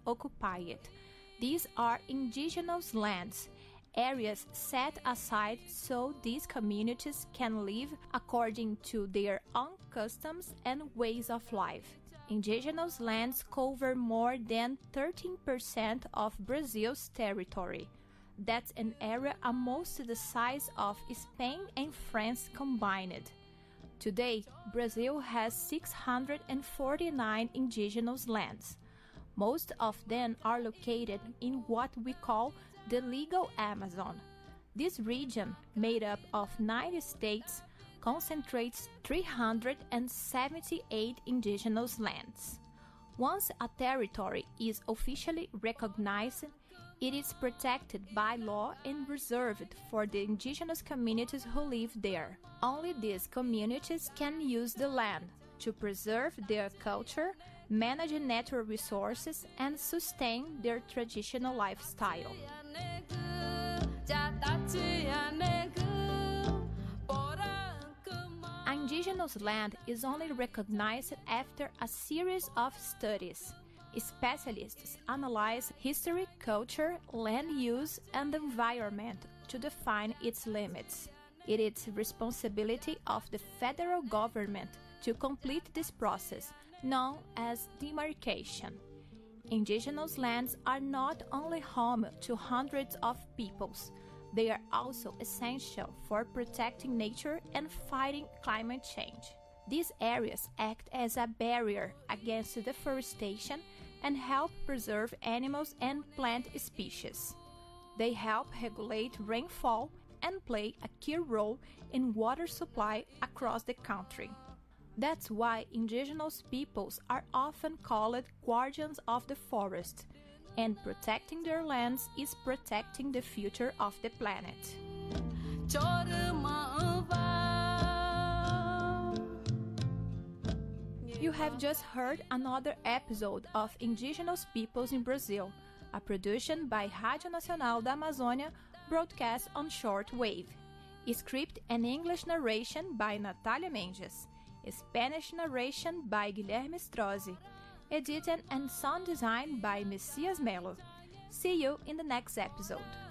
occupied. These are indigenous lands, areas set aside so these communities can live according to their own customs and ways of life. Indigenous lands cover more than 13% of Brazil's territory. That's an area almost the size of Spain and France combined. Today, Brazil has 649 indigenous lands. Most of them are located in what we call the legal Amazon. This region, made up of 9 states, concentrates 378 indigenous lands. Once a territory is officially recognized, it is protected by law and reserved for the indigenous communities who live there. Only these communities can use the land to preserve their culture, manage natural resources, and sustain their traditional lifestyle. Indigenous land is only recognized after a series of studies. Specialists analyze history, culture, land use, and environment to define its limits. It is the responsibility of the federal government to complete this process, known as demarcation. Indigenous lands are not only home to hundreds of peoples, they are also essential for protecting nature and fighting climate change. These areas act as a barrier against deforestation and help preserve animals and plant species. They help regulate rainfall and play a key role in water supply across the country. That's why indigenous peoples are often called guardians of the forest, and protecting their lands is protecting the future of the planet. You have just heard another episode of Indigenous Peoples in Brazil, a production by Rádio Nacional da Amazônia, broadcast on shortwave. Script and English narration by Natalia Mendes. Spanish narration by Guilherme Strozzi. Editing and sound design by Messias Melo. See you in the next episode.